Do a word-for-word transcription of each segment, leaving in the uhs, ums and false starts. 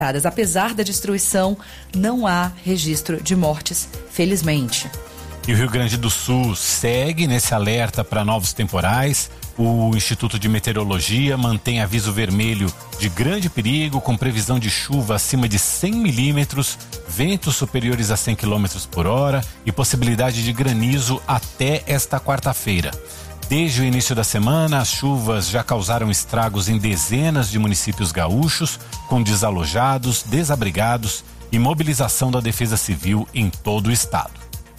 Apesar da destruição, não há registro de mortes, felizmente. E o Rio Grande do Sul segue nesse alerta para novos temporais. O Instituto de Meteorologia mantém aviso vermelho de grande perigo, com previsão de chuva acima de cem milímetros, ventos superiores a cem quilômetros por hora e possibilidade de granizo até esta quarta-feira. Desde o início da semana, as chuvas já causaram estragos em dezenas de municípios gaúchos, com desalojados, desabrigados e mobilização da Defesa Civil em todo o estado.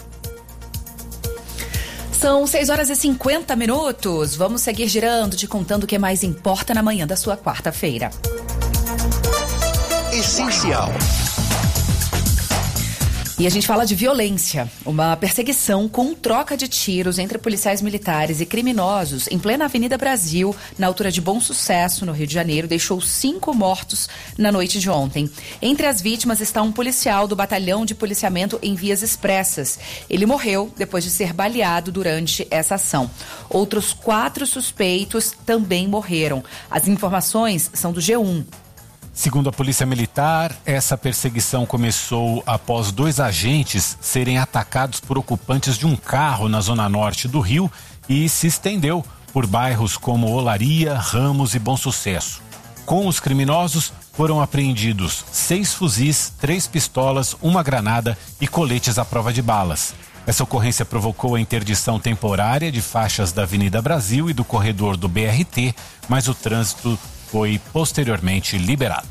São seis horas e cinquenta minutos. Vamos seguir girando, te contando o que mais importa na manhã da sua quarta-feira. Essencial. E a gente fala de violência, uma perseguição com troca de tiros entre policiais militares e criminosos em plena Avenida Brasil, na altura de Bom Sucesso, no Rio de Janeiro, deixou cinco mortos na noite de ontem. Entre as vítimas está um policial do Batalhão de Policiamento em Vias Expressas. Ele morreu depois de ser baleado durante essa ação. Outros quatro suspeitos também morreram. As informações são do G um. Segundo a Polícia Militar, essa perseguição começou após dois agentes serem atacados por ocupantes de um carro na zona norte do Rio e se estendeu por bairros como Olaria, Ramos e Bom Sucesso. Com os criminosos foram apreendidos seis fuzis, três pistolas, uma granada e coletes à prova de balas. Essa ocorrência provocou a interdição temporária de faixas da Avenida Brasil e do corredor do B R T, mas o trânsito foi posteriormente liberado.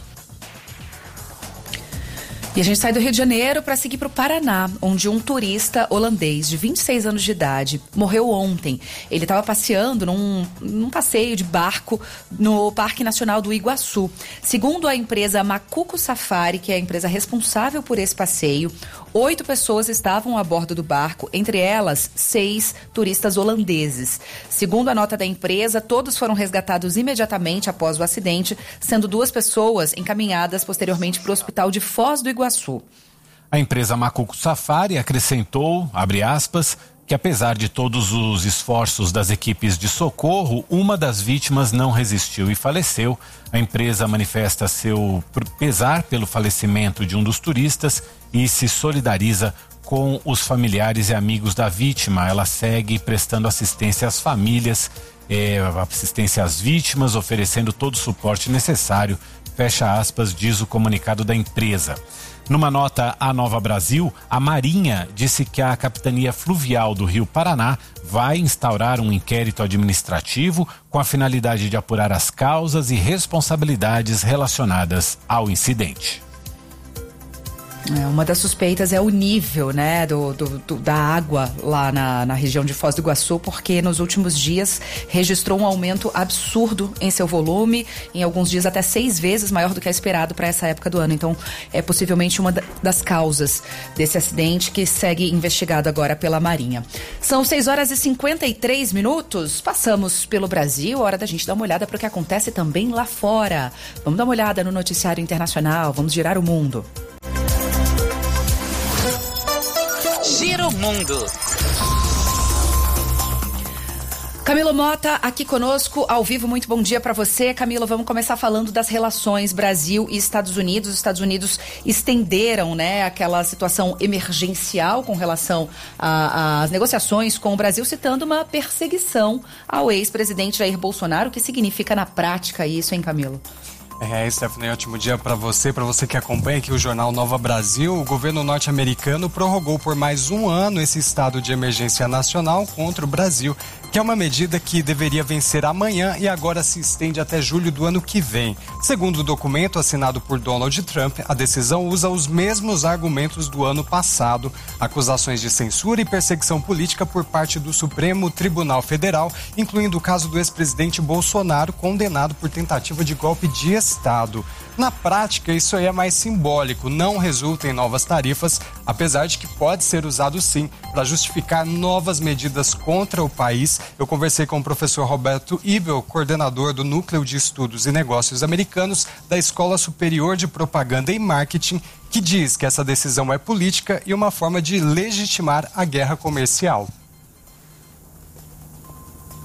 E a gente sai do Rio de Janeiro para seguir para o Paraná, onde um turista holandês de vinte e seis anos de idade morreu ontem. Ele estava passeando num, num passeio de barco no Parque Nacional do Iguaçu. Segundo a empresa Macuco Safari, que é a empresa responsável por esse passeio, oito pessoas estavam a bordo do barco, entre elas seis turistas holandeses. Segundo a nota da empresa, todos foram resgatados imediatamente após o acidente, sendo duas pessoas encaminhadas posteriormente para o hospital de Foz do Iguaçu. A empresa Macuco Safari acrescentou, abre aspas, que apesar de todos os esforços das equipes de socorro, uma das vítimas não resistiu e faleceu. A empresa manifesta seu pesar pelo falecimento de um dos turistas e se solidariza com os familiares e amigos da vítima. Ela segue prestando assistência às famílias, é, assistência às vítimas, oferecendo todo o suporte necessário, fecha aspas, diz o comunicado da empresa. Numa nota à Nova Brasil, a Marinha disse que a Capitania Fluvial do Rio Paraná vai instaurar um inquérito administrativo com a finalidade de apurar as causas e responsabilidades relacionadas ao incidente. É, uma das suspeitas é o nível, né, do, do, do, da água lá na, na região de Foz do Iguaçu, porque nos últimos dias registrou um aumento absurdo em seu volume, em alguns dias até seis vezes maior do que é esperado para essa época do ano. Então, é possivelmente uma das causas desse acidente que segue investigado agora pela Marinha. São seis horas e cinquenta e três minutos, passamos pelo Brasil, hora da gente dar uma olhada para o que acontece também lá fora. Vamos dar uma olhada no noticiário internacional, vamos girar o mundo. Gira o mundo. Camilo Mota, aqui conosco, ao vivo, muito bom dia para você. Camilo, vamos começar falando das relações Brasil e Estados Unidos. Os Estados Unidos estenderam, né, aquela situação emergencial com relação às negociações com o Brasil, citando uma perseguição ao ex-presidente Jair Bolsonaro. O que significa na prática isso, hein, Camilo? É, Stephanie, ótimo dia para você, para você que acompanha aqui o Jornal Nova Brasil. O governo norte-americano prorrogou por mais um ano esse estado de emergência nacional contra o Brasil, que é uma medida que deveria vencer amanhã e agora se estende até julho do ano que vem. Segundo o documento assinado por Donald Trump, a decisão usa os mesmos argumentos do ano passado, acusações de censura e perseguição política por parte do Supremo Tribunal Federal, incluindo o caso do ex-presidente Bolsonaro, condenado por tentativa de golpe de Estado. Na prática, isso aí é mais simbólico, não resulta em novas tarifas, apesar de que pode ser usado sim para justificar novas medidas contra o país. Eu conversei com o professor Roberto Ibel, coordenador do Núcleo de Estudos e Negócios Americanos da Escola Superior de Propaganda e Marketing, que diz que essa decisão é política e uma forma de legitimar a guerra comercial.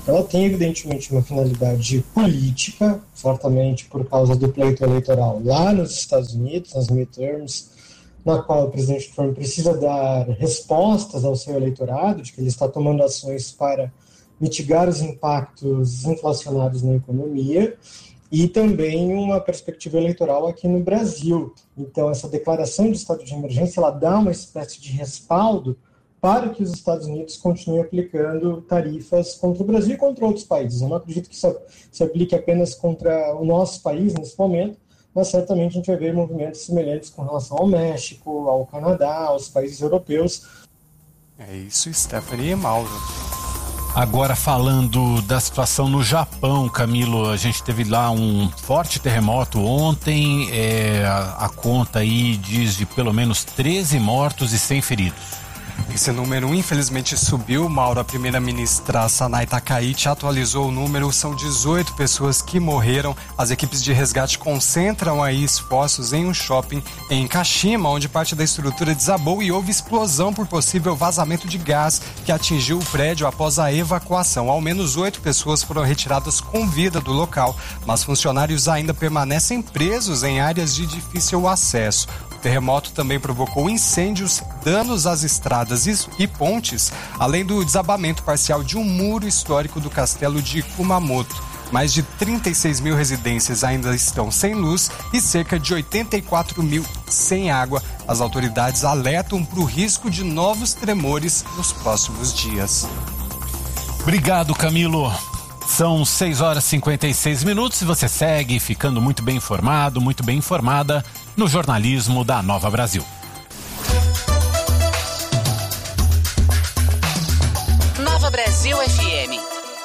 ela tem evidentemente uma finalidade política, certamente por causa do pleito eleitoral lá nos Estados Unidos, nas midterms, na qual o presidente Trump precisa dar respostas ao seu eleitorado, de que ele está tomando ações para mitigar os impactos inflacionários na economia, e também uma perspectiva eleitoral aqui no Brasil. Então, essa declaração de estado de emergência, ela dá uma espécie de respaldo para que os Estados Unidos continuem aplicando tarifas contra o Brasil e contra outros países. Eu não acredito que isso se aplique apenas contra o nosso país nesse momento, mas certamente a gente vai ver movimentos semelhantes com relação ao México, ao Canadá, aos países europeus. É isso, Stephanie e Mauro. Agora falando da situação no Japão, Camilo, a gente teve lá um forte terremoto ontem, é, a, a conta aí diz de pelo menos treze mortos e cem feridos. Esse número infelizmente subiu, Mauro. A primeira-ministra Sanai Takaichi atualizou o número, são dezoito pessoas que morreram. As equipes de resgate concentram aí esforços em um shopping em Kashima, onde parte da estrutura desabou e houve explosão por possível vazamento de gás que atingiu o prédio após a evacuação. Ao menos oito pessoas foram retiradas com vida do local, mas funcionários ainda permanecem presos em áreas de difícil acesso. O terremoto também provocou incêndios, danos às estradas e pontes, além do desabamento parcial de um muro histórico do castelo de Kumamoto. Mais de trinta e seis mil residências ainda estão sem luz e cerca de oitenta e quatro mil sem água. As autoridades alertam para o risco de novos tremores nos próximos dias. Obrigado, Camilo. São seis horas e cinquenta e seis minutos e você segue ficando muito bem informado, muito bem informada no jornalismo da Nova Brasil. Nova Brasil F M.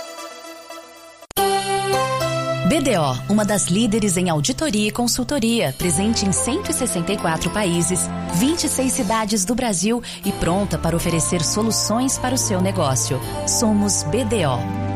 B D O, uma das líderes em auditoria e consultoria, presente em cento e sessenta e quatro países, vinte e seis cidades do Brasil e pronta para oferecer soluções para o seu negócio. Somos B D O.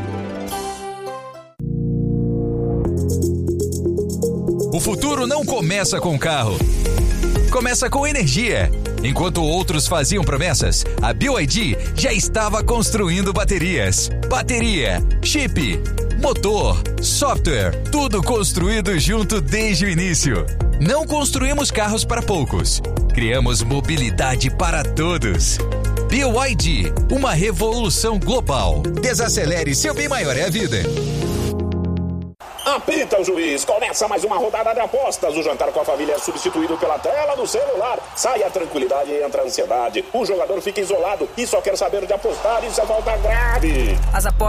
O futuro não começa com carro. Começa com energia. Enquanto outros faziam promessas, a B Y D já estava construindo baterias. Bateria, chip, motor, software, tudo construído junto desde o início. Não construímos carros para poucos. Criamos mobilidade para todos. B Y D, uma revolução global. Desacelere, seu bem maior é a vida. Apita o juiz, começa mais uma rodada de apostas. O jantar com a família é substituído pela tela do celular. Sai a tranquilidade e entra a ansiedade. O jogador fica isolado e só quer saber de apostar. Isso é falta grave. As apostas